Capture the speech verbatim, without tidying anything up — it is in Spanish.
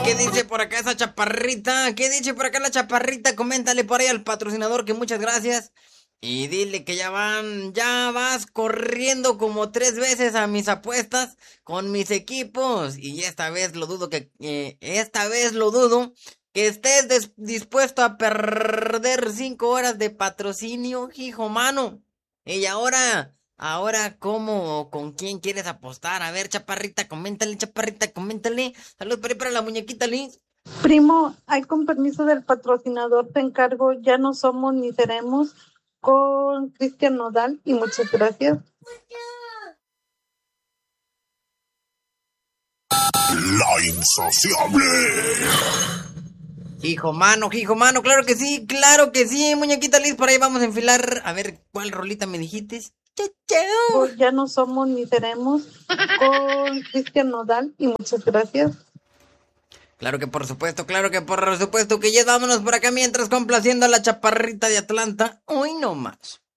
¿qué dice por acá esa chaparrita? ¿Qué dice por acá la chaparrita? Coméntale por ahí al patrocinador que muchas gracias. Y dile que ya van, ya vas corriendo como tres veces a mis apuestas con mis equipos. Y esta vez lo dudo que, eh, esta vez lo dudo que estés des- dispuesto a perder cinco horas de patrocinio, hijo mano. Y ahora, ahora, ¿cómo o con quién quieres apostar? A ver, chaparrita, coméntale, chaparrita, coméntale. Salud para, ahí para la muñequita, Liz. Primo, hay con permiso del patrocinador, te encargo, ya no somos ni seremos con Cristian Nodal y muchas gracias. La insaciable. Hijo mano, hijo mano, claro que sí, claro que sí, muñequita Liz, por ahí vamos a enfilar. A ver, ¿cuál rolita me dijiste? Chau, chau. Ya no somos ni seremos con Cristian Nodal y muchas gracias. Claro que por supuesto, claro que por supuesto que ya vámonos por acá mientras complaciendo a la chaparrita de Atlanta. Hoy no más.